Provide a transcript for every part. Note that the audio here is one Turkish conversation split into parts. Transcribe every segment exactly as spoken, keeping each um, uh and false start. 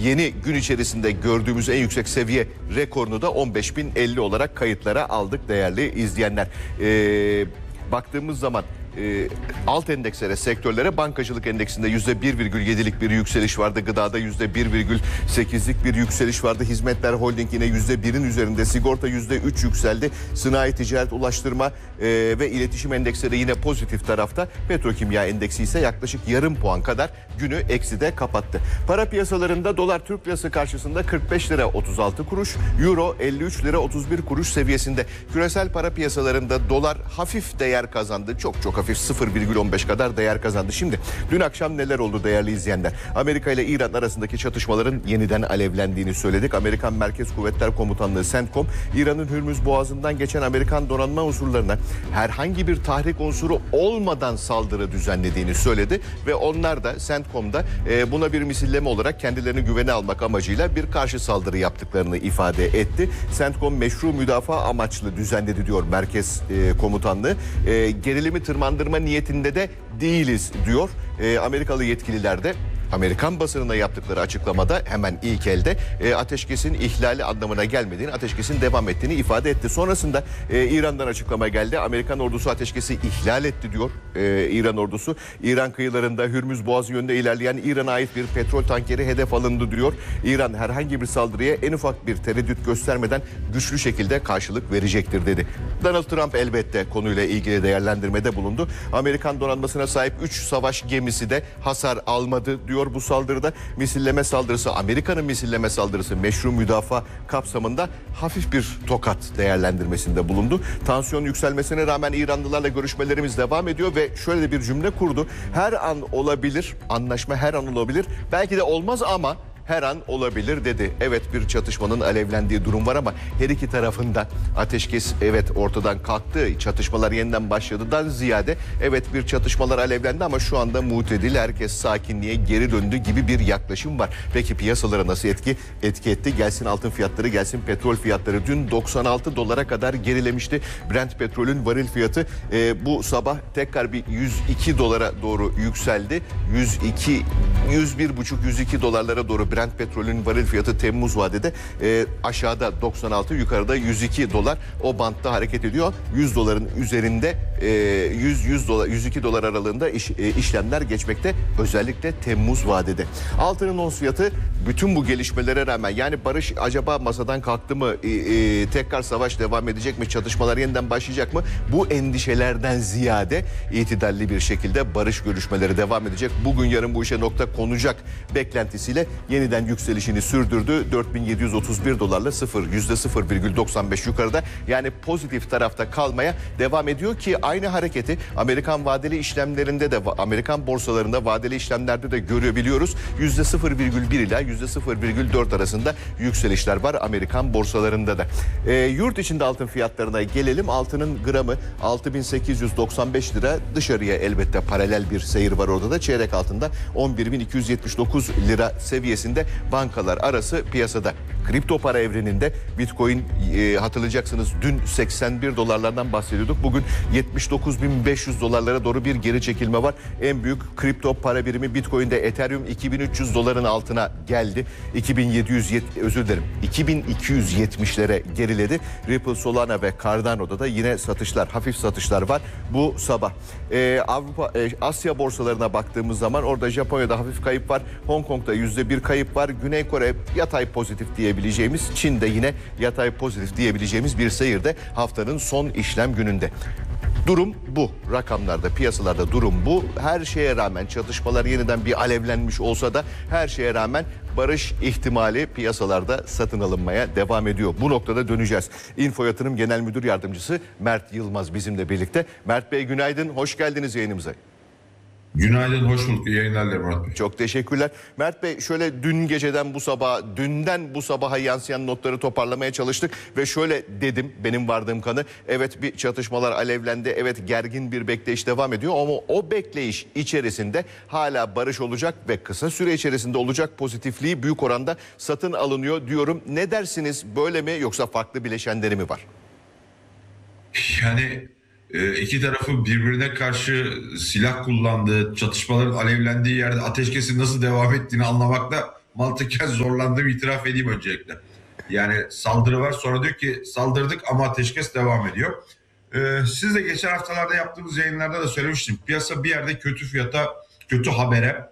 yeni gün içerisinde gördüğümüz en yüksek seviye rekorunu da on beş bin elli olarak kayıtlara aldık değerli izleyenler. Ee, baktığımız zaman E, alt endekslere, sektörlere bankacılık endeksinde yüzde bir virgül yedilik bir yükseliş vardı. Gıdada yüzde bir virgül sekizlik bir yükseliş vardı. Hizmetler holding yine yüzde birin üzerinde. Sigorta yüzde üç yükseldi. Sanayi, ticaret, ulaştırma e, ve iletişim endeksleri yine pozitif tarafta. Petrokimya endeksi ise yaklaşık yarım puan kadar günü ekside kapattı. Para piyasalarında dolar Türk lirası karşısında kırk beş lira otuz altı kuruş, euro elli üç lira otuz bir kuruş seviyesinde. Küresel para piyasalarında dolar hafif değer kazandı. Çok çok hafif sıfır virgül on beş kadar değer kazandı. Şimdi dün akşam neler oldu değerli izleyenler? Amerika ile İran arasındaki çatışmaların yeniden alevlendiğini söyledik. Amerikan Merkez Kuvvetler Komutanlığı CENTCOM, İran'ın Hürmüz Boğazı'ndan geçen Amerikan donanma unsurlarına herhangi bir tahrik unsuru olmadan saldırı düzenlediğini söyledi ve onlar da CENTCOM'da e, buna bir misilleme olarak kendilerini güvene almak amacıyla bir karşı saldırı yaptıklarını ifade etti. CENTCOM meşru müdafaa amaçlı düzenledi diyor Merkez e, Komutanlığı. E, gerilimi tırmandırma niyetinde de değiliz diyor. E, Amerikalı yetkililer de Amerikan basınına yaptıkları açıklamada hemen ilk elde e, ateşkesin ihlali anlamına gelmediğini, ateşkesin devam ettiğini ifade etti. Sonrasında e, İran'dan açıklama geldi. Amerikan ordusu ateşkesi ihlal etti diyor e, İran ordusu. İran kıyılarında Hürmüz Boğazı yönünde ilerleyen İran'a ait bir petrol tankeri hedef alındı diyor. İran herhangi bir saldırıya en ufak bir tereddüt göstermeden güçlü şekilde karşılık verecektir dedi. Donald Trump elbette konuyla ilgili değerlendirmede bulundu. Amerikan donanmasına sahip üç savaş gemisi de hasar almadı diyor bu saldırıda. Misilleme saldırısı, Amerika'nın misilleme saldırısı meşru müdafaa kapsamında hafif bir tokat değerlendirmesinde bulundu. Tansiyon yükselmesine rağmen İranlılarla görüşmelerimiz devam ediyor ve şöyle de bir cümle kurdu. Her an olabilir, anlaşma her an olabilir. Belki de olmaz ama her an olabilir dedi. Evet, bir çatışmanın alevlendiği durum var ama her iki tarafında ateşkes evet ortadan kalktı. Çatışmalar yeniden başladıdan ziyade evet bir çatışmalar alevlendi ama şu anda mutedil, herkes sakinliğe geri döndü gibi bir yaklaşım var. Peki piyasalara nasıl etki etki etti? Gelsin altın fiyatları, gelsin petrol fiyatları. Dün doksan altı dolara kadar gerilemişti. Brent petrolün varil fiyatı e, bu sabah tekrar bir yüz iki dolara doğru yükseldi. yüz iki yüz bir buçuk yüz iki dolarlara doğru Brent petrolün varil fiyatı Temmuz vadede e, aşağıda doksan altı, yukarıda yüz iki dolar, o bantta hareket ediyor. yüz doların üzerinde e, yüz yüz dolar yüz iki dolar aralığında iş, e, işlemler geçmekte, özellikle Temmuz vadede. Altının ons fiyatı bütün bu gelişmelere rağmen, yani barış acaba masadan kalktı mı, e, e, tekrar savaş devam edecek mi, çatışmalar yeniden başlayacak mı? Bu endişelerden ziyade itidalli bir şekilde barış görüşmeleri devam edecek. Bugün yarın bu işe nokta konacak beklentisiyle yeniden yükselişini sürdürdü. dört bin yedi yüz otuz bir dolarla sıfır yüzde sıfır virgül doksan beş yukarıda, yani pozitif tarafta kalmaya devam ediyor ki aynı hareketi Amerikan vadeli işlemlerinde de, Amerikan borsalarında vadeli işlemlerde de görebiliyoruz. yüzde sıfır virgül bir ila yüzde sıfır virgül dört arasında yükselişler var Amerikan borsalarında da. E, yurt içinde altın fiyatlarına gelelim. Altının gramı altı bin sekiz yüz doksan beş lira, dışarıya elbette paralel bir seyir var orada da. Çeyrek altında on bir bin iki yüz yetmiş dokuz lira seviyesinde bankalar arası piyasada. Kripto para evreninde Bitcoin e, hatırlayacaksınız dün seksen bir dolarlardan bahsediyorduk. Bugün yetmiş dokuz bin beş yüz dolarlara doğru bir geri çekilme var. En büyük kripto para birimi Bitcoin'de Ethereum iki bin üç yüz doların altına geldi. iki bin yedi yüz özür dilerim iki bin iki yüz yetmişlere geriledi. Ripple, Solana ve Cardano'da da yine satışlar, hafif satışlar var bu sabah. Ee, Avrupa, e, Asya borsalarına baktığımız zaman orada Japonya'da hafif kayıp var. Hong Kong'da yüzde bir kayıp var. Güney Kore yatay pozitif diyebileceğimiz, Çin'de yine yatay pozitif diyebileceğimiz bir seyirde haftanın son işlem gününde. Durum bu. Rakamlarda, piyasalarda durum bu. Her şeye rağmen, çatışmalar yeniden bir alevlenmiş olsa da her şeye rağmen barış ihtimali piyasalarda satın alınmaya devam ediyor. Bu noktada döneceğiz. Info Yatırım Genel Müdür Yardımcısı Mert Yılmaz bizimle birlikte. Mert Bey günaydın, hoş geldiniz yayınımıza. Günaydın, hoş bulduk. İyi yayınlar Murat Bey. Çok teşekkürler. Mert Bey, şöyle dün geceden bu sabaha, dünden bu sabaha yansıyan notları toparlamaya çalıştık ve şöyle dedim, benim vardığım kanı, evet bir çatışmalar alevlendi, evet gergin bir bekleyiş devam ediyor ama o bekleyiş içerisinde hala barış olacak ve kısa süre içerisinde olacak pozitifliği büyük oranda satın alınıyor diyorum. Ne dersiniz, böyle mi yoksa farklı bileşenleri mi var? Yani iki tarafı birbirine karşı silah kullandığı, çatışmaların alevlendiği yerde ateşkesin nasıl devam ettiğini anlamakta mantıken zorlandığımı itiraf edeyim öncelikle. Yani saldırı var, sonra diyor ki saldırdık ama ateşkes devam ediyor. Ee, siz de geçen haftalarda yaptığımız yayınlarda da söylemiştim. Piyasa bir yerde kötü fiyata, kötü habere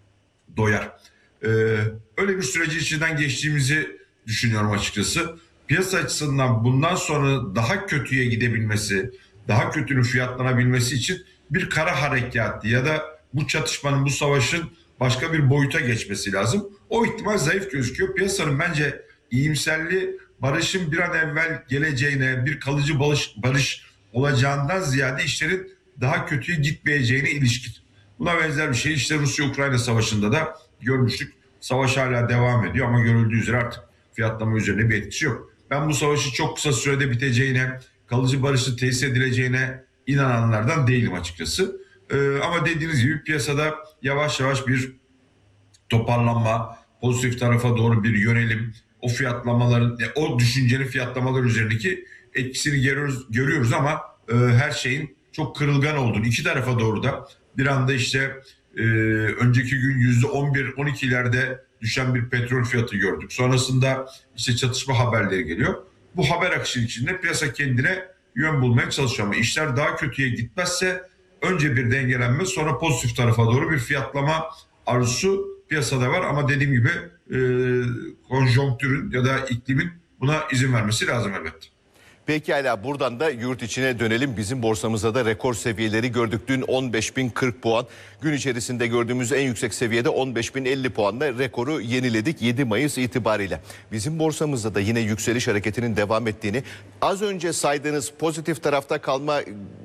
doyar. Ee, öyle bir süreci içinden geçtiğimizi düşünüyorum açıkçası. Piyasa açısından bundan sonra daha kötüye gidebilmesi, daha kötünün fiyatlanabilmesi için bir kara harekatı ya da bu çatışmanın, bu savaşın başka bir boyuta geçmesi lazım. O ihtimal zayıf gözüküyor. Piyasanın bence iyimserliği barışın bir an evvel geleceğine, bir kalıcı barış, barış olacağından ziyade işlerin daha kötüye gitmeyeceğine ilişkin. Buna benzer bir şey işte Rusya-Ukrayna savaşında da görmüştük. Savaş hala devam ediyor ama görüldüğü üzere artık fiyatlama üzerine bir etkisi yok. Ben bu savaşı çok kısa sürede biteceğine, kalıcı barışın tesis edileceğine inananlardan değilim açıkçası. Ee, ama dediğiniz gibi piyasada yavaş yavaş bir toparlanma, pozitif tarafa doğru bir yönelim, o fiyatlamaların, o düşüncenin fiyatlamalar üzerindeki etkisini görüyoruz, görüyoruz ama e, her şeyin çok kırılgan olduğunu, iki tarafa doğru da bir anda işte e, önceki gün yüzde on bir on ikilerde düşen bir petrol fiyatı gördük. Sonrasında işte çatışma haberleri geliyor. Bu haber akışı içinde piyasa kendine yön bulmaya çalışıyor ama işler daha kötüye gitmezse önce bir dengelenme, sonra pozitif tarafa doğru bir fiyatlama arzusu piyasada var ama dediğim gibi e, konjonktürün ya da iklimin buna izin vermesi lazım elbette. Peki hala buradan da yurt içine dönelim. Bizim borsamızda da rekor seviyeleri gördük. Dün on beş bin kırk puan. Gün içerisinde gördüğümüz en yüksek seviyede on beş bin elli puanla rekoru yeniledik yedi Mayıs itibariyle. Bizim borsamızda da yine yükseliş hareketinin devam ettiğini, az önce saydığınız pozitif tarafta kalma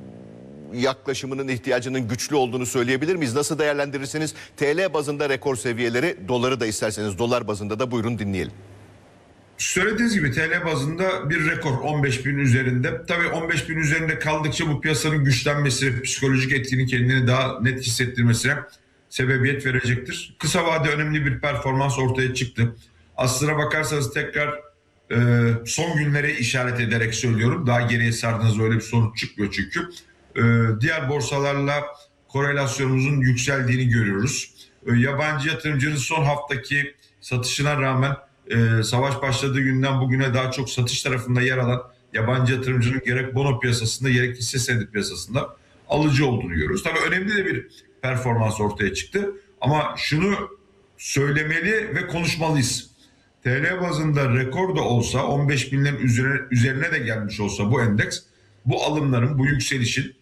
yaklaşımının ihtiyacının güçlü olduğunu söyleyebilir miyiz? Nasıl değerlendirirsiniz? T L bazında rekor seviyeleri, doları da isterseniz dolar bazında da buyurun dinleyelim. Söylediğiniz gibi T L bazında bir rekor on beş bin üzerinde. Tabii on beş bin üzerinde kaldıkça bu piyasanın güçlenmesi, psikolojik etkinin kendini daha net hissettirmesine sebebiyet verecektir. Kısa vade önemli bir performans ortaya çıktı. Aslına bakarsanız tekrar e, son günlere işaret ederek söylüyorum. Daha geriye sardığınız öyle bir sonuç çıkmıyor çünkü. E, diğer borsalarla korelasyonumuzun yükseldiğini görüyoruz. E, yabancı yatırımcının son haftaki satışına rağmen Ee, savaş başladığı günden bugüne daha çok satış tarafında yer alan yabancı yatırımcının gerek bono piyasasında gerek hisse senedi piyasasında alıcı olduğunu görüyoruz. Tabii önemli de bir performans ortaya çıktı ama şunu söylemeli ve konuşmalıyız. T L bazında rekor da olsa on beş binlerin üzerine, üzerine de gelmiş olsa bu endeks, bu alımların, bu yükselişin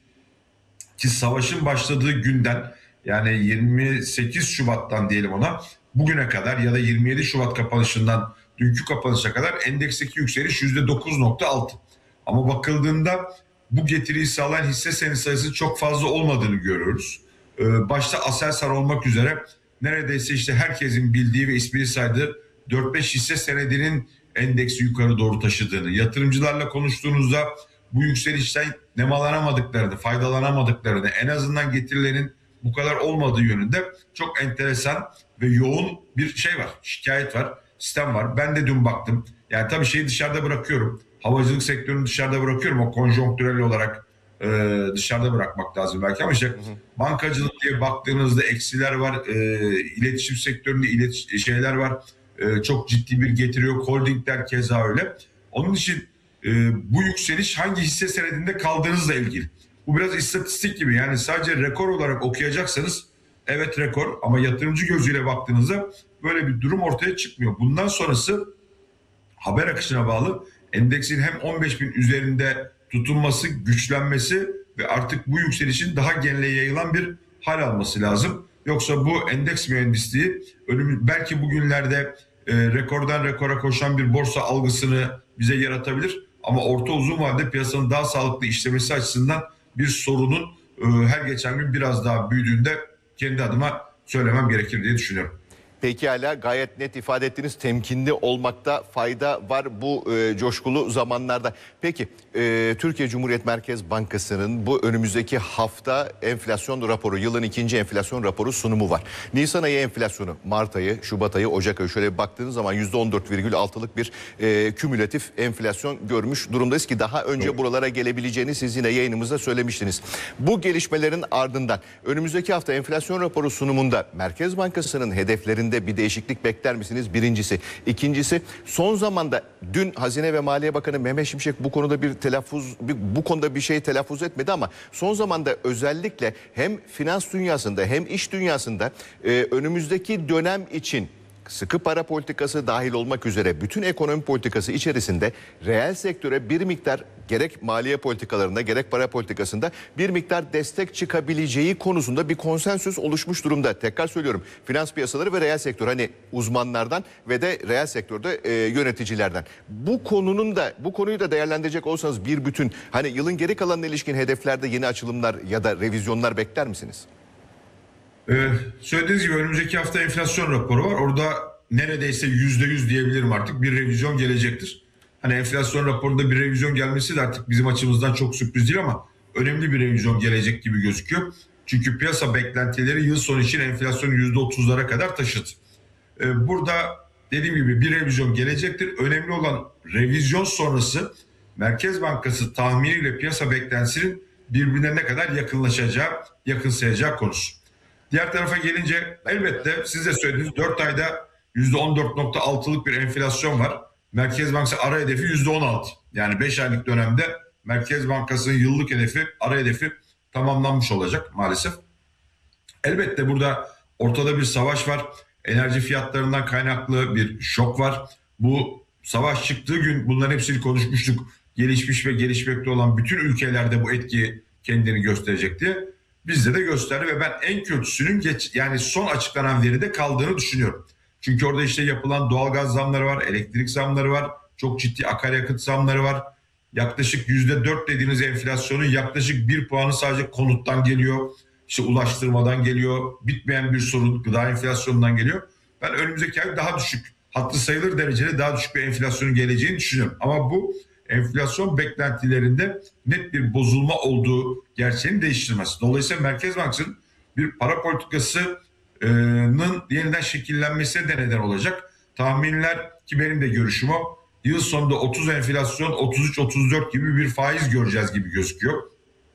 ki savaşın başladığı günden yani yirmi sekiz Şubat'tan diyelim ona bugüne kadar ya da yirmi yedi Şubat kapanışından dünkü kapanışa kadar endeksteki yükseliş yüzde dokuz nokta altı. Ama bakıldığında bu getiriyi sağlayan hisse senedi sayısı çok fazla olmadığını görüyoruz. Ee, başta Aselsan olmak üzere neredeyse işte herkesin bildiği ve ismini saydığı dört beş hisse senedinin endeksi yukarı doğru taşıdığını, yatırımcılarla konuştuğunuzda bu yükselişten nemalanamadıklarını, faydalanamadıklarını, en azından getirilerin bu kadar olmadığı yönünde çok enteresan ve yoğun bir şey var. Şikayet var, sistem var. Ben de dün baktım. Yani tabii şeyi dışarıda bırakıyorum. Havacılık sektörünü dışarıda bırakıyorum. O konjonktürel olarak e, dışarıda bırakmak lazım belki ama işte hı hı. Bankacılık diye baktığınızda eksiler var. E, iletişim sektöründe iletiş şeyler var. E, çok ciddi bir getiriyor. Holdingler keza öyle. Onun için e, bu yükseliş hangi hisse senedinde kaldığınızla ilgili. Bu biraz istatistik gibi, yani sadece rekor olarak okuyacaksanız evet rekor ama yatırımcı gözüyle baktığınızda böyle bir durum ortaya çıkmıyor. Bundan sonrası haber akışına bağlı, endeksin hem on beş bin üzerinde tutunması, güçlenmesi ve artık bu yükselişin daha genele yayılan bir hal alması lazım. Yoksa bu endeks mühendisliği önümüz, belki bugünlerde e, rekordan rekora koşan bir borsa algısını bize yaratabilir. Ama orta uzun vadede piyasanın daha sağlıklı işlemesi açısından bir sorunun e, her geçen gün biraz daha büyüdüğünde kendi adıma söylemem gerekir diye düşünüyorum. Peki hala gayet net ifade ettiğiniz temkinli olmakta fayda var bu e, coşkulu zamanlarda. Peki e, Türkiye Cumhuriyet Merkez Bankası'nın bu önümüzdeki hafta enflasyon raporu, yılın ikinci enflasyon raporu sunumu var. Nisan ayı enflasyonu, Mart ayı, Şubat ayı, Ocak ayı şöyle bir baktığınız zaman yüzde on dört virgül altılık bir e, kümülatif enflasyon görmüş durumdayız ki daha önce evet. buralara gelebileceğini siz yine yayınımızda söylemiştiniz. Bu gelişmelerin ardından önümüzdeki hafta enflasyon raporu sunumunda Merkez Bankası'nın hedeflerinde izleniminde bir değişiklik bekler misiniz? Birincisi. İkincisi, son zamanda dün Hazine ve Maliye Bakanı Mehmet Şimşek bu konuda bir telaffuz bir, bu konuda bir şey telaffuz etmedi ama son zamanda özellikle hem finans dünyasında hem iş dünyasında e, önümüzdeki dönem için sıkı para politikası dahil olmak üzere bütün ekonomi politikası içerisinde reel sektöre bir miktar gerek maliye politikalarında gerek para politikasında bir miktar destek çıkabileceği konusunda bir konsensüs oluşmuş durumda. Tekrar söylüyorum, finans piyasaları ve reel sektör, hani uzmanlardan ve de reel sektörde e, yöneticilerden. Bu konunun da bu konuyu da değerlendirecek olsanız bir bütün, hani yılın geri kalanına ilişkin hedeflerde yeni açılımlar ya da revizyonlar bekler misiniz? Ee, söylediğiniz gibi önümüzdeki hafta enflasyon raporu var. Orada neredeyse yüzde yüz diyebilirim artık bir revizyon gelecektir. Hani enflasyon raporunda bir revizyon gelmesi de artık bizim açımızdan çok sürpriz değil ama önemli bir revizyon gelecek gibi gözüküyor. Çünkü piyasa beklentileri yıl sonu için enflasyonu yüzde otuzlara kadar taşıdı. Ee, burada dediğim gibi bir revizyon gelecektir. Önemli olan revizyon sonrası Merkez Bankası tahminiyle piyasa beklentisinin birbirine ne kadar yakınlaşacağı, yakınsayacağı konusu. Diğer tarafa gelince elbette siz de söylediğiniz dört ayda yüzde on dört nokta altılık bir enflasyon var. Merkez Bankası ara hedefi yüzde on altı. Yani beş aylık dönemde Merkez Bankası'nın yıllık hedefi, ara hedefi tamamlanmış olacak maalesef. Elbette burada ortada bir savaş var. Enerji fiyatlarından kaynaklı bir şok var. Bu savaş çıktığı gün bunların hepsini konuşmuştuk. Gelişmiş ve gelişmekte olan bütün ülkelerde bu etki kendini gösterecek diye. Bizde de gösterdi ve ben en kötüsünün geç, yani son açıklanan veride kaldığını düşünüyorum. Çünkü orada işte yapılan doğalgaz zamları var, elektrik zamları var, çok ciddi akaryakıt zamları var. Yaklaşık yüzde dört dediğiniz enflasyonun yaklaşık bir puanı sadece konuttan geliyor. İşte ulaştırmadan geliyor, bitmeyen bir sorun gıda enflasyonundan geliyor. Ben önümüzdeki ay daha düşük, hatırı sayılır derecede daha düşük bir enflasyonun geleceğini düşünüyorum. Ama bu enflasyon beklentilerinde net bir bozulma olduğu gerçeğini değiştirmez. Dolayısıyla Merkez Bankası'nın bir para politikasının yeniden şekillenmesine de neden olacak. Tahminler, ki benim de görüşüm o, yıl sonunda otuz enflasyon, otuz üç otuz dört gibi bir faiz göreceğiz gibi gözüküyor.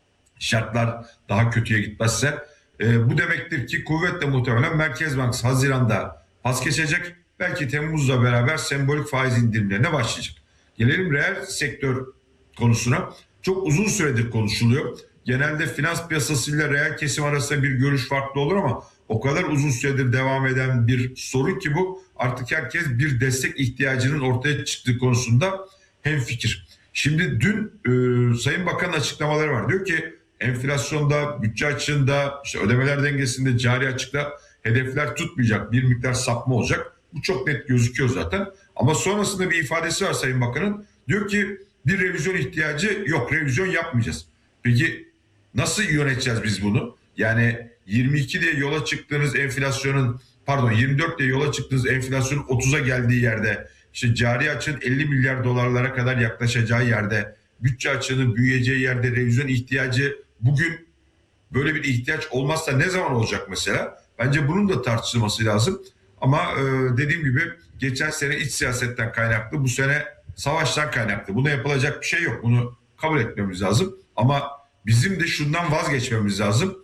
Şartlar daha kötüye gitmezse. E, bu demektir ki kuvvetle muhtemelen Merkez Bankası Haziran'da pas geçecek. Belki Temmuz'la beraber sembolik faiz indirimlerine başlayacak. Gelelim reel sektör konusuna. Çok uzun süredir konuşuluyor. Genelde finans piyasasıyla reel kesim arasında bir görüş farklı olur ama o kadar uzun süredir devam eden bir sorun ki bu, artık herkes bir destek ihtiyacının ortaya çıktığı konusunda hemfikir. Şimdi dün e, Sayın Bakan'ın açıklamaları var. Diyor ki enflasyonda, bütçe açığında, işte ödemeler dengesinde, cari açıkta hedefler tutmayacak, bir miktar sapma olacak. Bu çok net gözüküyor zaten. Ama sonrasında bir ifadesi var Sayın Bakan'ın. Diyor ki bir revizyon ihtiyacı yok, revizyon yapmayacağız. Peki nasıl yöneteceğiz biz bunu? Yani yirmi iki diye yola çıktığınız enflasyonun, pardon yirmi dört diye yola çıktığınız enflasyonun otuza geldiği yerde, işte cari açığın elli milyar dolarlara kadar yaklaşacağı yerde, bütçe açığının büyüyeceği yerde revizyon ihtiyacı bugün böyle bir ihtiyaç olmazsa ne zaman olacak mesela? Bence bunun da tartışılması lazım. Ama e, dediğim gibi geçen sene iç siyasetten kaynaklı, bu sene savaştan kaynaklı. Buna yapılacak bir şey yok. Bunu kabul etmemiz lazım. Ama bizim de şundan vazgeçmemiz lazım.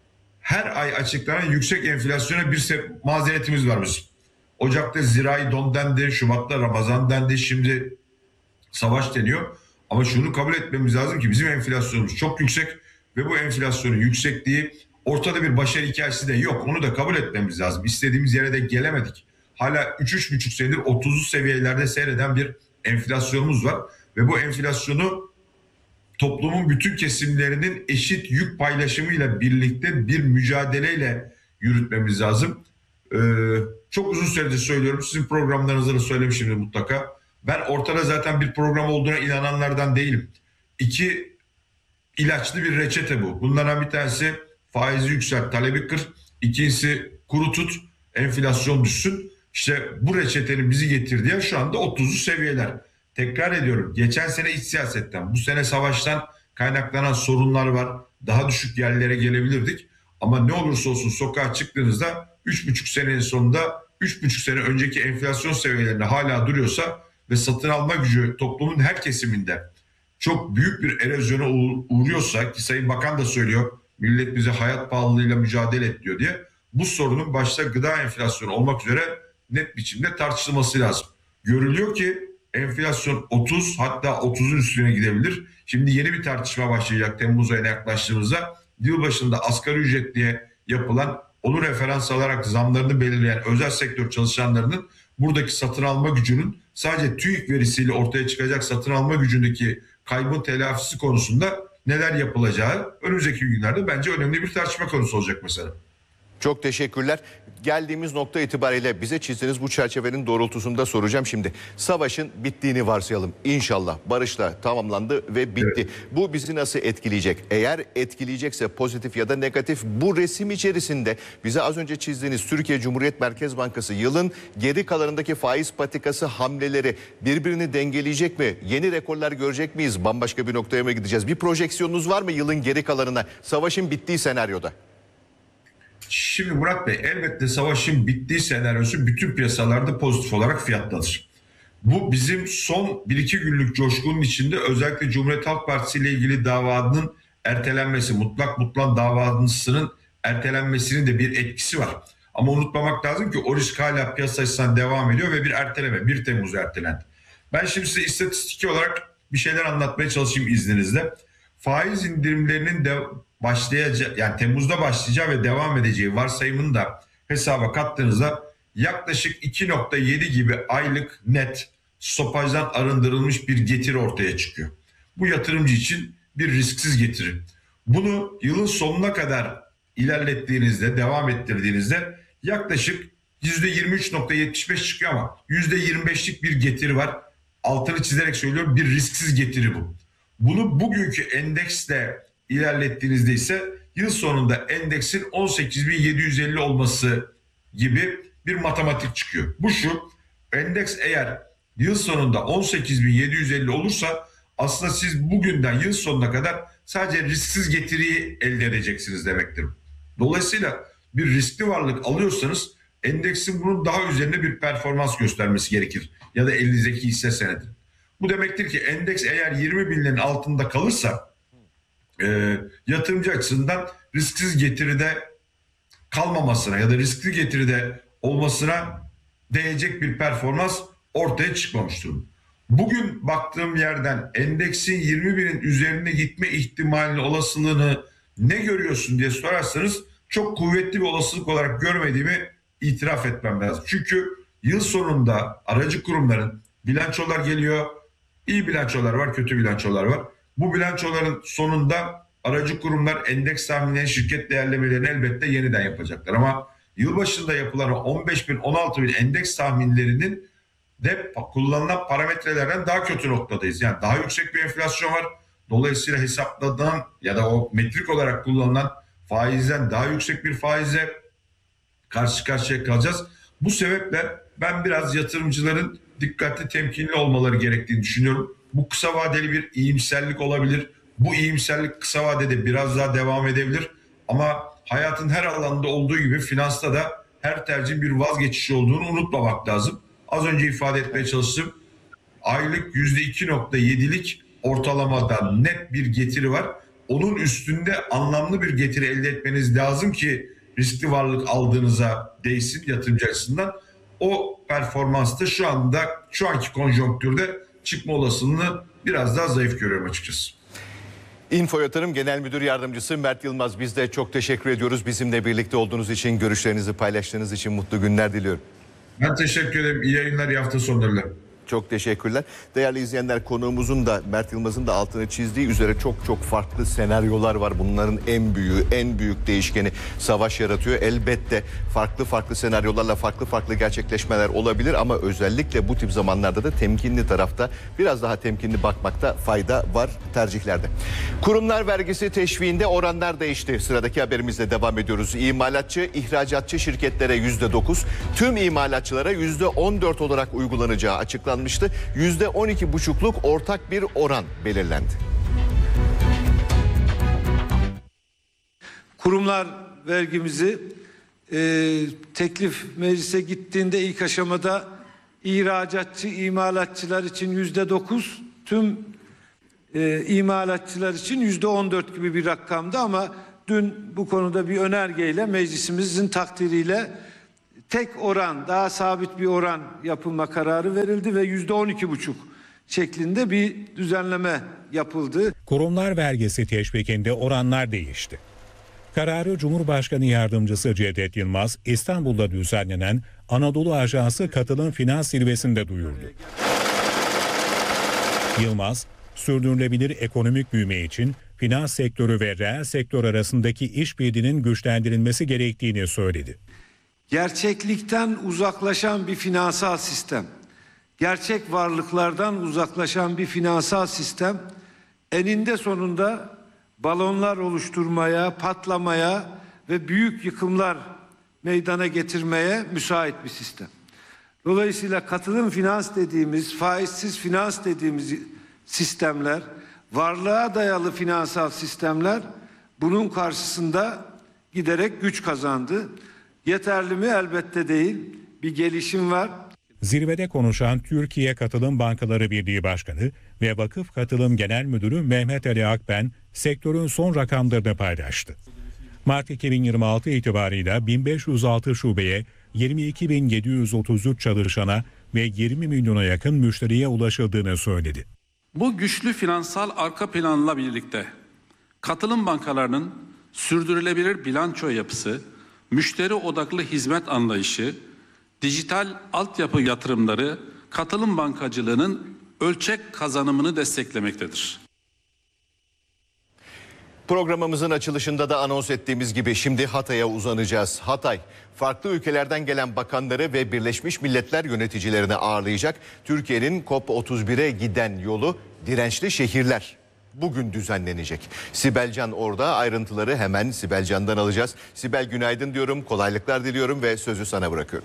Her ay açıklanan yüksek enflasyona bir mazeretimiz var bizim. Ocak'ta zirai don dendi, Şubat'ta Ramazan dendi, şimdi savaş deniyor. Ama şunu kabul etmemiz lazım ki bizim enflasyonumuz çok yüksek ve bu enflasyonun yüksekliği, ortada bir başarı hikayesi de yok. Onu da kabul etmemiz lazım. İstediğimiz yere de gelemedik. Hala üç üç buçuk senedir otuzlu seviyelerde seyreden bir enflasyonumuz var. Ve bu enflasyonu toplumun bütün kesimlerinin eşit yük paylaşımıyla birlikte bir mücadeleyle yürütmemiz lazım. Ee, çok uzun süredir söylüyorum. Sizin programlarınızda da söylemişimdir mutlaka. Ben ortada zaten bir program olduğuna inananlardan değilim. İki ilaçlı bir reçete bu. Bunlardan bir tanesi faizi yükselt, talebi kır. İkincisi kuru tut, enflasyon düşsün. İşte bu reçetenin bizi getirdiği yer şu anda otuzlu seviyeler. Tekrar ediyorum, geçen sene iç siyasetten, bu sene savaştan kaynaklanan sorunlar var. Daha düşük yerlere gelebilirdik. Ama ne olursa olsun sokağa çıktığınızda üç buçuk senenin sonunda üç buçuk sene önceki enflasyon seviyelerinde hala duruyorsa ve satın alma gücü toplumun her kesiminde çok büyük bir erozyona uğruyorsa, ki Sayın Bakan da söylüyor, millet bize hayat pahalılığıyla mücadele et diyor diye, bu sorunun başta gıda enflasyonu olmak üzere net biçimde tartışılması lazım. Görülüyor ki enflasyon otuz, hatta otuzun üstüne gidebilir. Şimdi yeni bir tartışma başlayacak Temmuz ayına yaklaştığımızda. Yılbaşında asgari ücretliye yapılan, onu referans alarak zamlarını belirleyen özel sektör çalışanlarının buradaki satın alma gücünün sadece TÜİK verisiyle ortaya çıkacak satın alma gücündeki kaybın telafisi konusunda neler yapılacağı önümüzdeki günlerde bence önemli bir tartışma konusu olacak mesela. Çok teşekkürler. Geldiğimiz nokta itibariyle bize çizdiğiniz bu çerçevenin doğrultusunda soracağım şimdi. Savaşın bittiğini varsayalım. İnşallah barışla tamamlandı ve bitti. Evet. Bu bizi nasıl etkileyecek? Eğer etkileyecekse pozitif ya da negatif, bu resim içerisinde bize az önce çizdiğiniz Türkiye Cumhuriyet Merkez Bankası yılın geri kalanındaki faiz patikası hamleleri birbirini dengeleyecek mi? Yeni rekorlar görecek miyiz? Bambaşka bir noktaya mı gideceğiz? Bir projeksiyonunuz var mı yılın geri kalanına? Savaşın bittiği senaryoda. Şimdi Murat Bey, elbette savaşın bittiği senaryosu bütün piyasalarda pozitif olarak fiyatlanır. Bu bizim son bir iki günlük coşkunun içinde özellikle Cumhuriyet Halk Partisi ile ilgili davanın ertelenmesi, mutlak mutlak davasının ertelenmesinin de bir etkisi var. Ama unutmamak lazım ki o risk hala piyasa açısından devam ediyor ve bir erteleme bir Temmuz ertelendi. Ben şimdi size istatistik olarak bir şeyler anlatmaya çalışayım izninizle. Faiz indirimlerinin de başlayacağı, yani Temmuz'da başlayacağı ve devam edeceği varsayımını da hesaba kattığınızda yaklaşık iki nokta yedi gibi aylık net stopajdan arındırılmış bir getiri ortaya çıkıyor. Bu yatırımcı için bir risksiz getiri. Bunu yılın sonuna kadar ilerlettiğinizde, devam ettirdiğinizde yaklaşık yüzde yirmi üç nokta yetmiş beş çıkıyor ama yüzde yirmi beşlik bir getiri var. Altını çizerek söylüyorum, bir risksiz getiri bu. Bunu bugünkü endeksle ilerlettiğinizde ise yıl sonunda endeksin on sekiz bin yedi yüz elli olması gibi bir matematik çıkıyor. Bu şu: endeks eğer yıl sonunda on sekiz bin yedi yüz elli olursa aslında siz bugünden yıl sonuna kadar sadece risksiz getiriyi elde edeceksiniz demektir. Dolayısıyla bir riskli varlık alıyorsanız endeksin bunun daha üzerine bir performans göstermesi gerekir. Ya da elinizdeki hisse senedi. Bu demektir ki endeks eğer yirmi binlerin altında kalırsa e, yatırımcı açısından risksiz getiride kalmamasına ya da riskli getiride olmasına değecek bir performans ortaya çıkmamış durumda. Bugün baktığım yerden endeksin yirmi binin üzerine gitme ihtimalini, olasılığını ne görüyorsun diye sorarsanız çok kuvvetli bir olasılık olarak görmediğimi itiraf etmem lazım. Çünkü yıl sonunda aracı kurumların bilançolar geliyor. İyi bilançolar var, kötü bilançolar var. Bu bilançoların sonunda aracı kurumlar endeks tahminleri, şirket değerlemelerini elbette yeniden yapacaklar. Ama yılbaşında yapılan on beş bin, on altı bin endeks tahminlerinin de kullanılan parametrelerden daha kötü noktadayız. Yani daha yüksek bir enflasyon var. Dolayısıyla hesaplanan ya da o metrik olarak kullanılan faizden daha yüksek bir faize karşı karşıya kalacağız. Bu sebeple ben biraz yatırımcıların dikkatli, temkinli olmaları gerektiğini düşünüyorum. Bu kısa vadeli bir iyimserlik olabilir. Bu iyimserlik kısa vadede biraz daha devam edebilir. Ama hayatın her alanında olduğu gibi finansta da her tercihin bir vazgeçişi olduğunu unutmamak lazım. Az önce ifade etmeye çalıştım. Aylık yüzde iki nokta yedilik ortalamadan net bir getiri var. Onun üstünde anlamlı bir getiri elde etmeniz lazım ki riskli varlık aldığınıza değsin yatırımcı açısından. O performansta şu anda, şu anki konjonktürde çıkma olasılığını biraz daha zayıf görüyorum açıkçası. Info Yatırım Genel Müdür Yardımcısı Mert Yılmaz, biz de çok teşekkür ediyoruz. Bizimle birlikte olduğunuz için, görüşlerinizi paylaştığınız için mutlu günler diliyorum. Ben teşekkür ederim. İyi yayınlar, iyi hafta sonları. Çok teşekkürler. Değerli izleyenler, konuğumuzun da Mert Yılmaz'ın da altını çizdiği üzere çok çok farklı senaryolar var. Bunların en büyüğü, en büyük değişkeni savaş yaratıyor. Elbette farklı farklı senaryolarla farklı farklı gerçekleşmeler olabilir ama özellikle bu tip zamanlarda da temkinli tarafta, biraz daha temkinli bakmakta fayda var tercihlerde. Kurumlar vergisi teşviğinde oranlar değişti. Sıradaki haberimizle devam ediyoruz. İmalatçı, ihracatçı şirketlere yüzde dokuz, tüm imalatçılara yüzde on dört olarak uygulanacağı açıklanmıştı. yüzde on iki buçukluk ortak bir oran belirlendi. Kurumlar vergimizi e, teklif meclise gittiğinde ilk aşamada ihracatçı, imalatçılar için yüzde dokuz, tüm e, imalatçılar için yüzde on dört gibi bir rakamdı ama dün bu konuda bir önergeyle meclisimizin takdiriyle tek oran, daha sabit bir oran yapılma kararı verildi ve yüzde on iki buçuk şeklinde bir düzenleme yapıldı. Kurumlar vergisi teşvikinde oranlar değişti. Kararı Cumhurbaşkanı Yardımcısı Cevdet Yılmaz, İstanbul'da düzenlenen Anadolu Ajansı Katılım Finans Zirvesi'nde duyurdu. Yılmaz, sürdürülebilir ekonomik büyüme için finans sektörü ve reel sektör arasındaki işbirliğinin güçlendirilmesi gerektiğini söyledi. Gerçeklikten uzaklaşan bir finansal sistem, gerçek varlıklardan uzaklaşan bir finansal sistem eninde sonunda balonlar oluşturmaya, patlamaya ve büyük yıkımlar meydana getirmeye müsait bir sistem. Dolayısıyla katılım finans dediğimiz, faizsiz finans dediğimiz sistemler, varlığa dayalı finansal sistemler bunun karşısında giderek güç kazandı. Yeterli mi? Elbette değil. Bir gelişim var. Zirvede konuşan Türkiye Katılım Bankaları Birliği Başkanı ve Vakıf Katılım Genel Müdürü Mehmet Ali Akben sektörün son rakamlarını paylaştı. Mart iki bin yirmi altı itibarıyla bin beş yüz altı şubeye, yirmi iki bin yedi yüz otuz üç çalışana ve yirmi milyona yakın müşteriye ulaşıldığını söyledi. Bu güçlü finansal arka planla birlikte katılım bankalarının sürdürülebilir bilanço yapısı, müşteri odaklı hizmet anlayışı, dijital altyapı yatırımları katılım bankacılığının ölçek kazanımını desteklemektedir. Programımızın açılışında da anons ettiğimiz gibi şimdi Hatay'a uzanacağız. Hatay, farklı ülkelerden gelen bakanları ve Birleşmiş Milletler yöneticilerini ağırlayacak Türkiye'nin COP otuz bire giden yolu Dirençli Şehirler bugün düzenlenecek. Sibel Can orada, ayrıntıları hemen Sibel Can'dan alacağız. Sibel, günaydın diyorum, kolaylıklar diliyorum ve sözü sana bırakıyorum.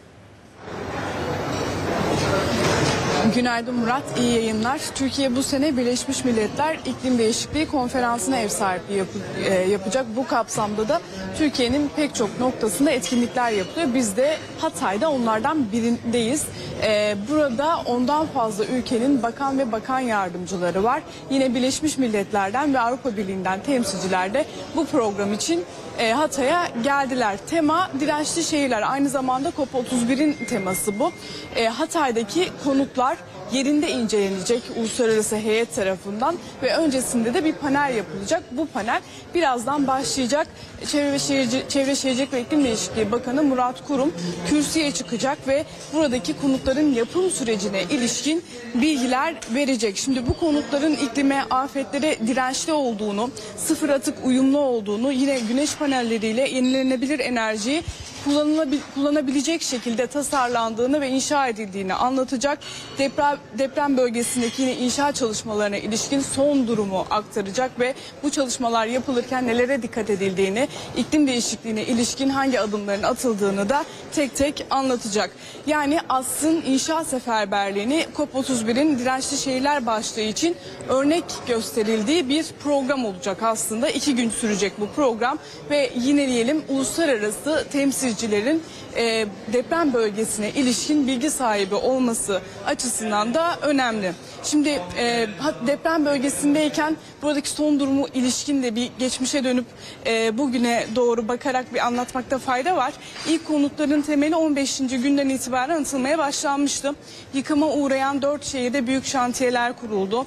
Günaydın Murat, iyi yayınlar. Türkiye bu sene Birleşmiş Milletler İklim Değişikliği Konferansı'na ev sahipliği yap e, yapacak. Bu kapsamda da Türkiye'nin pek çok noktasında etkinlikler yapılıyor. Biz de Hatay'da onlardan birindeyiz. E, burada ondan fazla ülkenin bakan ve bakan yardımcıları var. Yine Birleşmiş Milletler'den ve Avrupa Birliği'nden temsilciler de bu program için e, Hatay'a geldiler. Tema dirençli şehirler. Aynı zamanda COP otuz birin teması bu. E, Hatay'daki konutlar yerinde incelenecek uluslararası heyet tarafından ve öncesinde de bir panel yapılacak. Bu panel birazdan başlayacak. Çevre ve Şehirci, Çevre Şehircilik ve İklim Değişikliği Bakanı Murat Kurum kürsüye çıkacak ve buradaki konutların yapım sürecine ilişkin bilgiler verecek. Şimdi bu konutların iklime, afetlere dirençli olduğunu, sıfır atık uyumlu olduğunu, yine güneş panelleriyle yenilenebilir enerjiyi kullanabilecek şekilde tasarlandığını ve inşa edildiğini anlatacak. Deprem, deprem bölgesindeki yine inşaat çalışmalarına ilişkin son durumu aktaracak ve bu çalışmalar yapılırken nelere dikkat edildiğini, iklim değişikliğine ilişkin hangi adımların atıldığını da tek tek anlatacak. Yani As'ın inşaat seferberliğini COP otuz birin dirençli şehirler başlığı için örnek gösterildiği bir program olacak aslında. İki gün sürecek bu program ve yineleyelim, uluslararası temsilcilerin e, deprem bölgesine ilişkin bilgi sahibi olması açısından da önemli. Şimdi e, deprem bölgesindeyken buradaki son durumu ilişkin de bir geçmişe dönüp e, bugüne doğru bakarak bir anlatmakta fayda var. İlk konutların temeli on beşinci günden itibaren atılmaya başlanmıştı. Yıkıma uğrayan dört şehirde büyük şantiyeler kuruldu.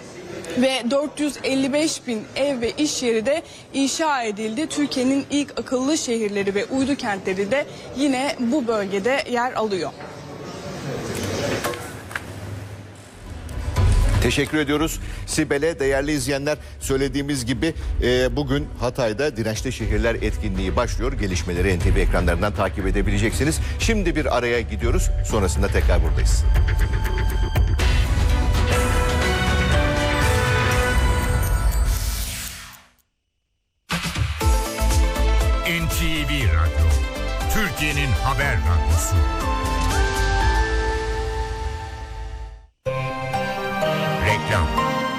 Ve dört yüz elli beş bin ev ve iş yeri de inşa edildi. Türkiye'nin ilk akıllı şehirleri ve uydu kentleri de yine bu bölgede yer alıyor. Teşekkür ediyoruz Sibel'e. Değerli izleyenler, söylediğimiz gibi e, bugün Hatay'da Dirençli Şehirler etkinliği başlıyor. Gelişmeleri N T V ekranlarından takip edebileceksiniz. Şimdi bir araya gidiyoruz. Sonrasında tekrar buradayız. N T V Radyo, Türkiye'nin haber radyosu. Reklam.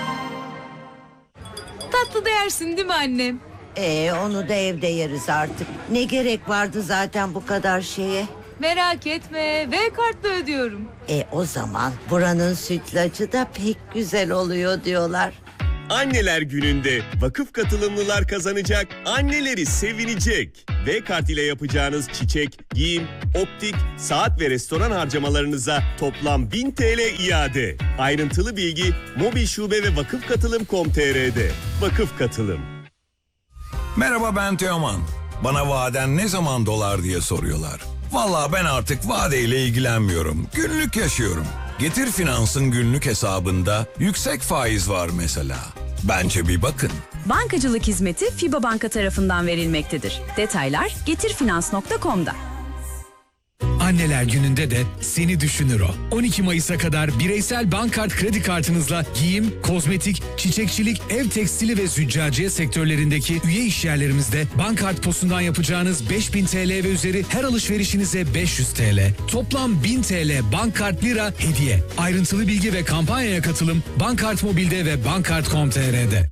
Tatlı da yersin değil mi annem? Ee, onu da evde yeriz artık. Ne gerek vardı zaten bu kadar şeye? Merak etme, V kartla ödüyorum. E o zaman buranın sütlacı da pek güzel oluyor diyorlar. Anneler Günü'nde vakıf katılımlılar kazanacak, anneleri sevinecek. V-Kart ile yapacağınız çiçek, giyim, optik, saat ve restoran harcamalarınıza toplam bin T L iade. Ayrıntılı bilgi mobil şube ve vakıf katılım nokta com nokta t r'de. Vakıf Katılım. Merhaba, ben Teoman. Bana vaden ne zaman dolar diye soruyorlar. Vallahi ben artık vadeyle ilgilenmiyorum. Günlük yaşıyorum. Getir Finans'ın günlük hesabında yüksek faiz var mesela. Bence bir bakın. Bankacılık hizmeti FİBA Banka tarafından verilmektedir. Detaylar getirfinans nokta com'da. Anneler Günü'nde de seni düşünür o. on iki Mayıs'a kadar bireysel Bankart kredi kartınızla giyim, kozmetik, çiçekçilik, ev tekstili ve züccaciye sektörlerindeki üye işyerlerimizde Bankart posundan yapacağınız beş bin T L ve üzeri her alışverişinize beş yüz T L. Toplam bin T L Bankart lira hediye. Ayrıntılı bilgi ve kampanyaya katılım Bankart Mobil'de ve bankart nokta com nokta t r'de.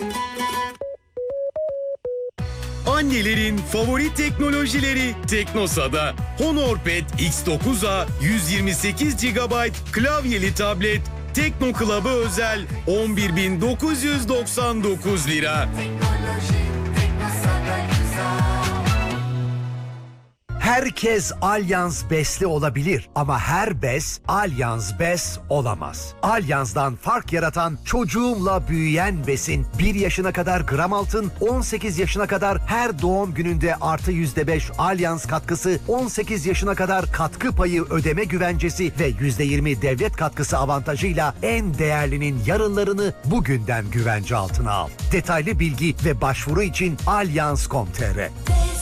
Annelerin favori teknolojileri Teknosa'da. HonorPad X dokuz A yüz yirmi sekiz gigabayt klavyeli tablet Tekno Club'a özel on bir bin dokuz yüz doksan dokuz lira. Herkes Allianz Bes'li olabilir ama her bes Allianz Bes olamaz. Allianz'dan fark yaratan çocuğumla büyüyen besin bir yaşına kadar gram altın, on sekiz yaşına kadar her doğum gününde artı yüzde beş Allianz katkısı, on sekiz yaşına kadar katkı payı ödeme güvencesi ve yüzde yirmi devlet katkısı avantajıyla en değerlinin yarınlarını bugünden güvence altına al. Detaylı bilgi ve başvuru için allianz nokta com nokta t r.